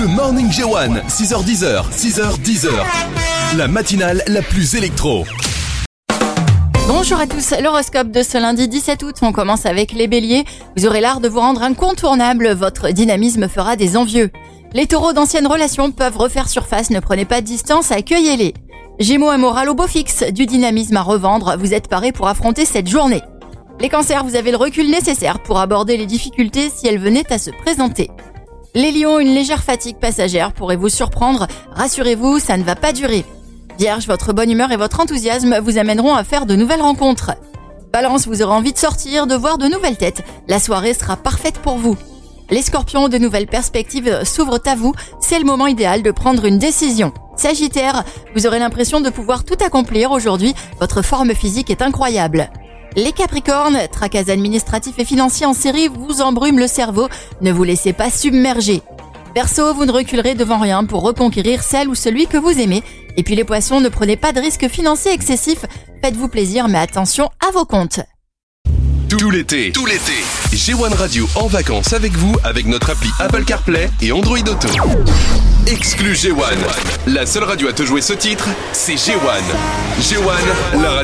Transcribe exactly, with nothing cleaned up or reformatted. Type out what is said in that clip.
Le Morning G un, six heures dix, six heures dix. La matinale la plus électro. Bonjour à tous, l'horoscope de ce lundi dix-sept août, on commence avec les béliers. Vous aurez l'art de vous rendre incontournable, votre dynamisme fera des envieux. Les taureaux d'anciennes relations peuvent refaire surface, ne prenez pas de distance, accueillez-les. Gémeaux, un moral au beau fixe, du dynamisme à revendre, vous êtes parés pour affronter cette journée. Les cancers, vous avez le recul nécessaire pour aborder les difficultés si elles venaient à se présenter. Les lions, une légère fatigue passagère pourrait vous surprendre, rassurez-vous, ça ne va pas durer. Vierge, votre bonne humeur et votre enthousiasme vous amèneront à faire de nouvelles rencontres. Balance, vous aurez envie de sortir, de voir de nouvelles têtes. La soirée sera parfaite pour vous. Les scorpions, de nouvelles perspectives s'ouvrent à vous. C'est le moment idéal de prendre une décision. Sagittaire, vous aurez l'impression de pouvoir tout accomplir aujourd'hui. Votre forme physique est incroyable. Les capricornes, tracas administratifs et financiers en série vous embrument le cerveau. Ne vous laissez pas submerger. Verseau, vous ne reculerez devant rien pour reconquérir celle ou celui que vous aimez. Et puis les poissons, ne prenez pas de risques financiers excessifs. Faites-vous plaisir, mais attention à vos comptes. Tout l'été, tout l'été, G un Radio en vacances avec vous avec notre appli Apple CarPlay et Android Auto. Exclu G un. La seule radio à te jouer ce titre, c'est G un. G un, la radio.